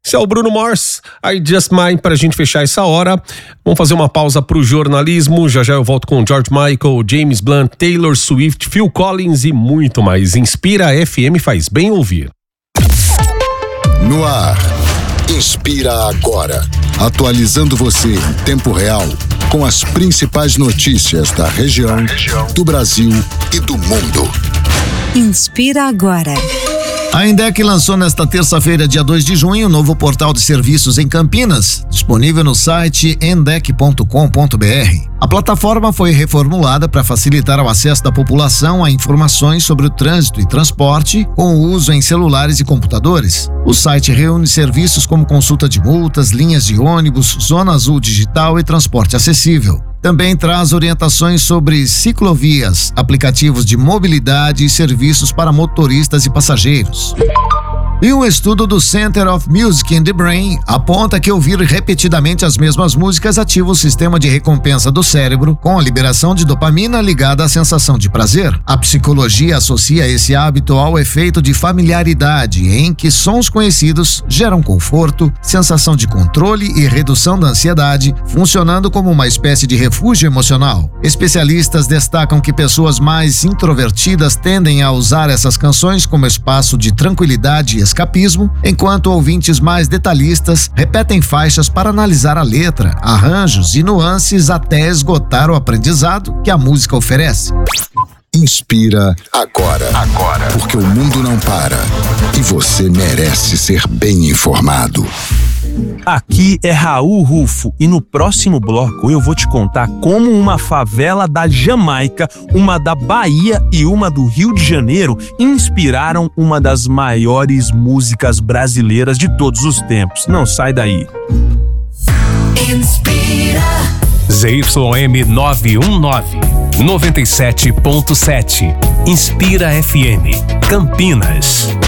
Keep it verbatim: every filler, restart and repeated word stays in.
Esse é o Bruno Mars, I Just Mine, pra gente fechar essa hora. Vamos fazer uma pausa pro jornalismo. Já já eu volto com George Michael, James Blunt, Taylor Swift, Phil Collins e muito mais. Inspira F M, faz bem ouvir. No ar, Inspira Agora. Atualizando você em tempo real com as principais notícias da região, do Brasil e do mundo. Inspira Agora. A Indec lançou nesta terça-feira, dia dois de junho, um novo portal de serviços em Campinas, disponível no site endec ponto com ponto br. A plataforma foi reformulada para facilitar o acesso da população a informações sobre o trânsito e transporte, com o uso em celulares e computadores. O site reúne serviços como consulta de multas, linhas de ônibus, zona azul digital e transporte acessível. Também traz orientações sobre ciclovias, aplicativos de mobilidade e serviços para motoristas e passageiros. E um estudo do Center of Music in the Brain aponta que ouvir repetidamente as mesmas músicas ativa o sistema de recompensa do cérebro, com a liberação de dopamina ligada à sensação de prazer. A psicologia associa esse hábito ao efeito de familiaridade, em que sons conhecidos geram conforto, sensação de controle e redução da ansiedade, funcionando como uma espécie de refúgio emocional. Especialistas destacam que pessoas mais introvertidas tendem a usar essas canções como espaço de tranquilidade e escapismo, enquanto ouvintes mais detalhistas repetem faixas para analisar a letra, arranjos e nuances até esgotar o aprendizado que a música oferece. Inspira agora, agora, porque o mundo não para e você merece ser bem informado. Aqui é Raul Rufo e no próximo bloco eu vou te contar como uma favela da Jamaica, uma da Bahia e uma do Rio de Janeiro inspiraram uma das maiores músicas brasileiras de todos os tempos. Não sai daí. Inspira. Z Y M nove um nove, noventa e sete ponto sete. Inspira F M, Campinas.